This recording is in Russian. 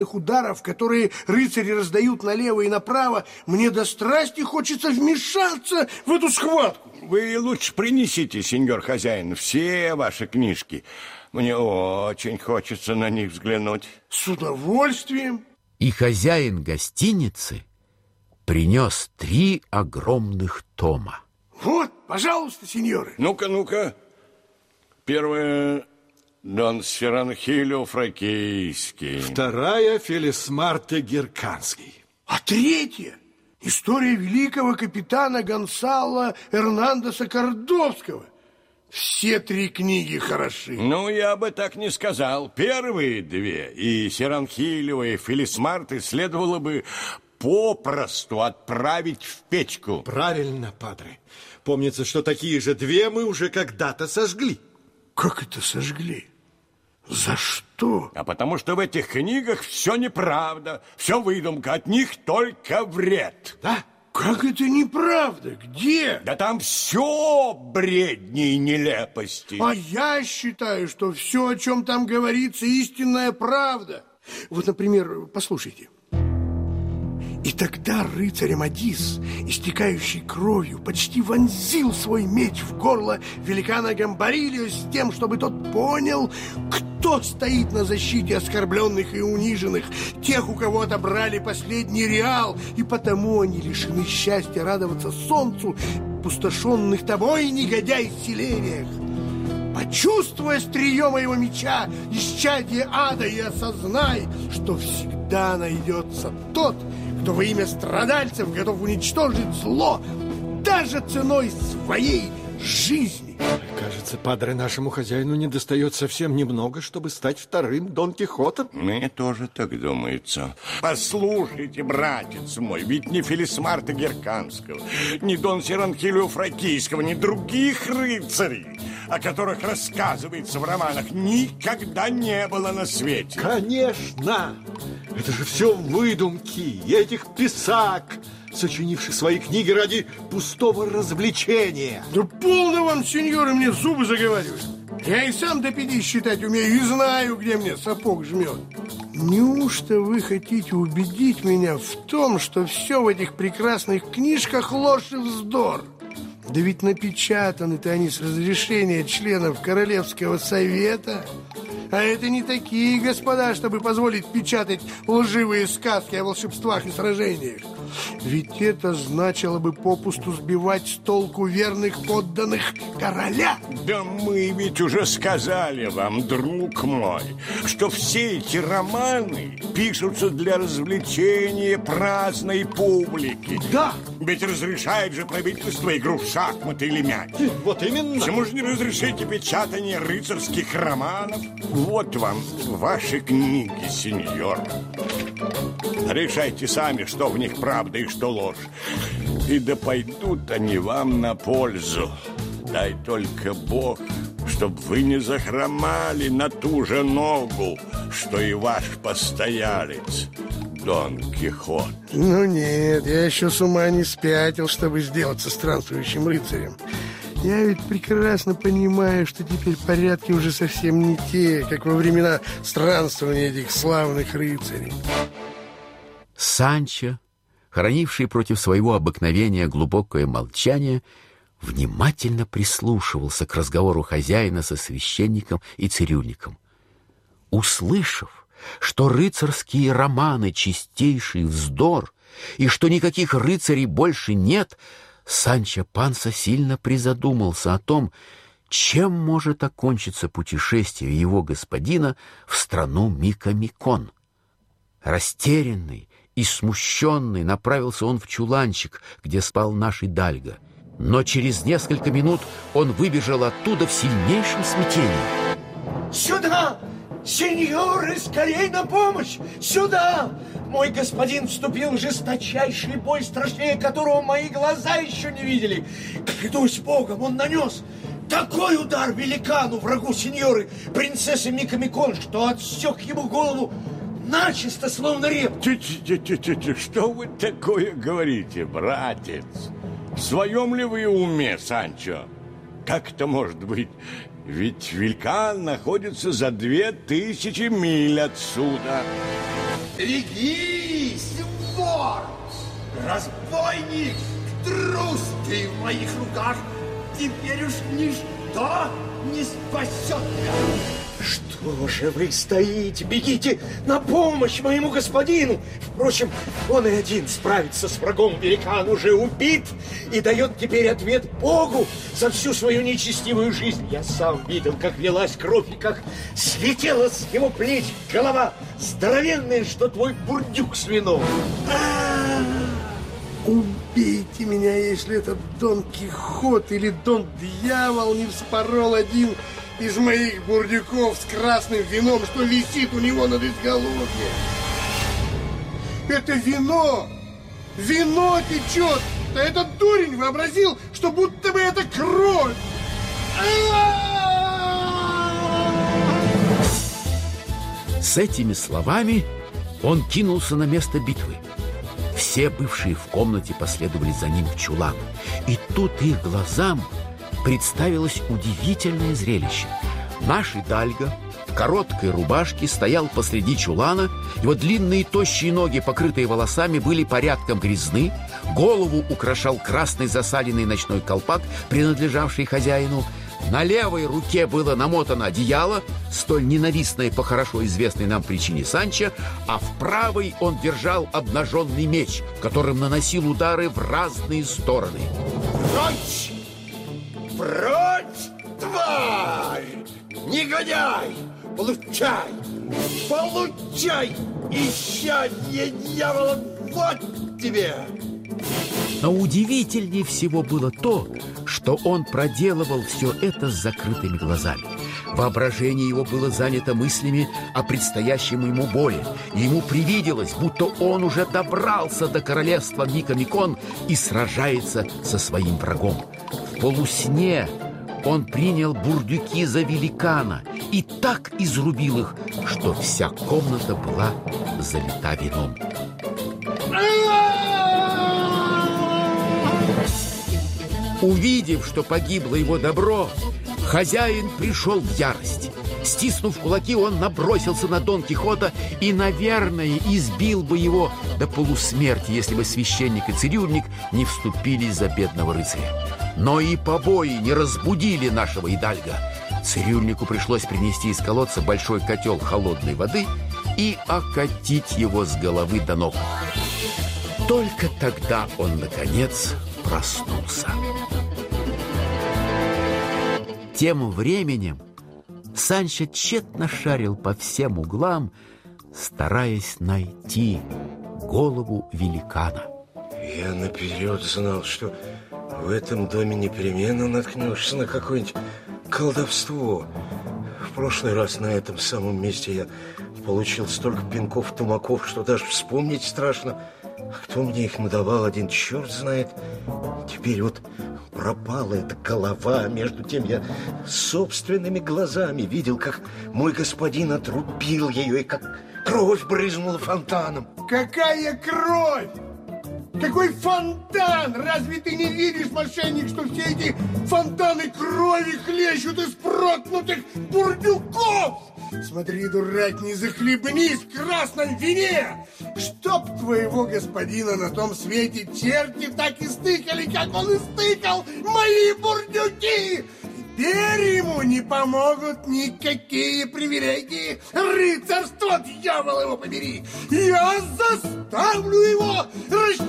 ударов, которые рыцари раздают налево и направо, мне до страсти хочется вмешаться в эту схватку. Вы лучше принесите, сеньор хозяин, все ваши книжки. Мне очень хочется на них взглянуть. С удовольствием. И хозяин гостиницы принес 3 огромных тома. Вот, пожалуйста, сеньоры. Ну-ка, ну-ка. Первое... Дон Сиранхилио Фракийский. Вторая Фелисмарте Герканский. А третья история великого капитана Гонсало Эрнандеса Кордовского. Все 3 книги хороши. Ну, я бы так не сказал. Первые 2, и Сиранхилио, и Фелисмарте, следовало бы попросту отправить в печку. Правильно, падре. Помнится, что такие же 2 мы уже когда-то сожгли. Как это сожгли? За что? А потому что в этих книгах все неправда, все выдумка, от них только вред. Да? Как это неправда? Где? Да там все бредни и нелепости. А я считаю, что все, о чем там говорится, истинная правда. Вот, например, послушайте. И тогда рыцарь Амадис, истекающий кровью, почти вонзил свой меч в горло великана Гамбарильо с тем, чтобы тот понял, кто стоит на защите оскорбленных и униженных, тех, у кого отобрали последний реал, и потому они лишены счастья радоваться солнцу, пустошенных тобой, негодяй, селениях. Почувствуй острие моего меча, исчадие ада, и осознай, что всегда найдется тот, кто во имя страдальцев готов уничтожить зло даже ценой своей жизни. Кажется, падре, нашему хозяину недостает совсем немного, чтобы стать вторым Дон Кихотом. Мне тоже так думается. Послушайте, братец мой, ведь ни Фелисмарта Герканского, ни Дон Сиранхилио Фракийского, ни других рыцарей, о которых рассказывается в романах, никогда не было на свете. Конечно! Это же все выдумки этих писак, сочинивших свои книги ради пустого развлечения. Да полно вам, сеньоры, мне зубы заговаривают. Я и сам до 5 считать умею и знаю, где мне сапог жмет. Неужто вы хотите убедить меня в том, что все в этих прекрасных книжках ложь и вздор? Да ведь напечатаны-то они с разрешения членов Королевского совета. А это не такие господа, чтобы позволить печатать лживые сказки о волшебствах и сражениях. Ведь это значило бы попусту сбивать с толку верных подданных короля. Да мы ведь уже сказали вам, друг мой, что все эти романы пишутся для развлечения праздной публики. Да. Ведь разрешает же правительство игру в шахматы или мяч. Вот именно. Почему же не разрешите печатание рыцарских романов? Вот вам ваши книги, сеньор. Решайте сами, что в них правда и что ложь. И да пойдут они вам на пользу. Дай только Бог, чтоб вы не захромали на ту же ногу, что и ваш постоялец, Дон Кихот. Ну нет, я еще с ума не спятил, чтобы сделаться странствующим рыцарем. Я ведь прекрасно понимаю, что теперь порядки уже совсем не те, как во времена странствования этих славных рыцарей. Санчо, хранивший против своего обыкновения глубокое молчание, внимательно прислушивался к разговору хозяина со священником и цирюльником. Услышав, что рыцарские романы — чистейший вздор, и что никаких рыцарей больше нет, Санчо Панса сильно призадумался о том, чем может окончиться путешествие его господина в страну Микомикон. Растерянный и смущенный направился он в чуланчик, где спал наш Идальго. Но через несколько минут он выбежал оттуда в сильнейшем смятении. Сюда! Сеньоры, скорей на помощь! Сюда! Мой господин вступил в жесточайший бой, страшнее которого мои глаза еще не видели. Клянусь Богом, он нанес такой удар великану, врагу сеньоры, принцессы Микомикон, что отсек ему голову начисто, словно реп. Что вы такое говорите, братец? В своем ли вы уме, Санчо? Как это может быть? Ведь великан находится за 2000 миль отсюда. Берегись, вор! Разбойник! Трус ты в моих руках! Теперь уж ничто не спасет тебя! Что же вы стоите? Бегите на помощь моему господину! Впрочем, он и один справится с врагом. Великан уже убит и дает теперь ответ Богу за всю свою нечестивую жизнь. Я сам видел, как лилась кровь и как слетела с его плеч голова, здоровенная, что твой бурдюк с вином. Убейте меня, если этот Дон Кихот или Дон Дьявол не вспорол один из моих бурдюков с красным вином, что висит у него над изголовьем. Это вино! Вино течет! А этот дурень вообразил, что будто бы это кровь! С этими словами он кинулся на место битвы. Все бывшие в комнате последовали за ним в чулан. И тут их глазам представилось удивительное зрелище. Наш Идальго в короткой рубашке стоял посреди чулана, его длинные тощие ноги, покрытые волосами, были порядком грязны, голову украшал красный засаленный ночной колпак, принадлежавший хозяину. На левой руке было намотано одеяло, столь ненавистное по хорошо известной нам причине Санчо, а в правой он держал обнаженный меч, которым наносил удары в разные стороны. Прочь! Прочь, тварь! Негодяй! Получай! Получай! Исчадье дьявола! Вот тебе! Но удивительнее всего было то, что он проделывал все это с закрытыми глазами. Воображение его было занято мыслями о предстоящем ему боли, и ему привиделось, будто он уже добрался до королевства Микомикон и сражается со своим врагом. В полусне он принял бурдюки за великана и так изрубил их, что вся комната была залита вином. Увидев, что погибло его добро, хозяин пришел в ярость. Стиснув кулаки, он набросился на Дон Кихота и, наверное, избил бы его до полусмерти, если бы священник и цирюльник не вступились за бедного рыцаря. Но и побои не разбудили нашего Идальго. Цирюльнику пришлось принести из колодца большой котел холодной воды и окатить его с головы до ног. Только тогда он, наконец, проснулся. Тем временем Санчо тщетно шарил по всем углам, стараясь найти голову великана. Я наперед знал, что в этом доме непременно наткнешься на какое-нибудь колдовство. В прошлый раз на этом самом месте я получил столько пинков-тумаков, что даже вспомнить страшно. Кто мне их надавал, один черт знает. Теперь вот пропала эта голова. Между тем я собственными глазами видел, как мой господин отрубил ее, и как кровь брызнула фонтаном. Какая кровь? Какой фонтан? Разве ты не видишь, мошенник, что все эти фонтаны крови хлещут из проткнутых бурдюков? Смотри, дурак, не захлебнись в красном вине! Чтоб твоего господина на том свете черти так истыкали, как он истыкал мои бурдюки! Теперь ему не помогут никакие привилегии. Рыцарство, дьявол его побери! Я заставлю его